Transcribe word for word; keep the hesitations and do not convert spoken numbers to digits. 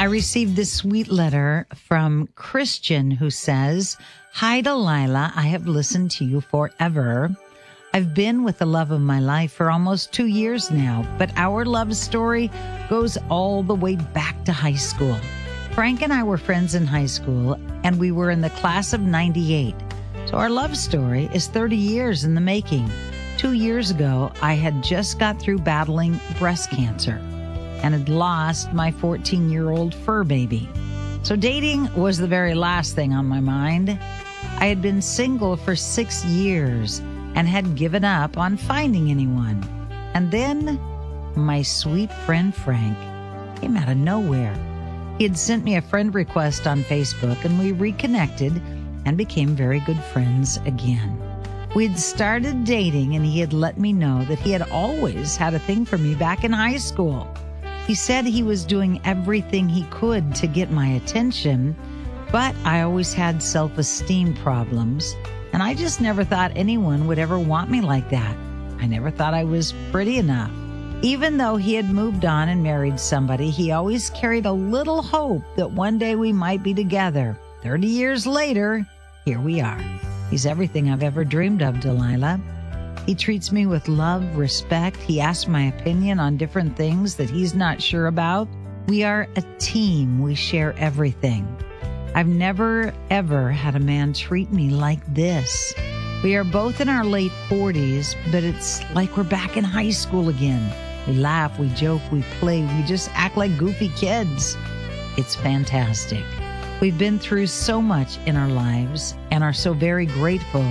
I received this sweet letter from Christian who says, "Hi, Delilah. I have listened to you forever. I've been with the love of my life for almost two years now, but our love story goes all the way back to high school. Frank and I were friends in high school, and we were in the class of ninety-eight. So our love story is thirty years in the making. Two years ago, I had just got through battling breast cancer and had lost my fourteen-year-old fur baby. So dating was the very last thing on my mind. I had been single for six years and had given up on finding anyone. And then my sweet friend Frank came out of nowhere. He had sent me a friend request on Facebook, and we reconnected and became very good friends again. We'd started dating, and he had let me know that he had always had a thing for me back in high school. He said he was doing everything he could to get my attention, but I always had self-esteem problems, and I just never thought anyone would ever want me like that. I never thought I was pretty enough. Even though he had moved on and married somebody, he always carried a little hope that one day we might be together. Thirty years later, here we are. He's everything I've ever dreamed of, Delilah. He treats me with love, respect. He asks my opinion on different things that he's not sure about. We are a team. We share everything. I've never, ever had a man treat me like this. We are both in our late forties, but it's like we're back in high school again. We laugh, we joke, we play, we just act like goofy kids. It's fantastic. We've been through so much in our lives and are so very grateful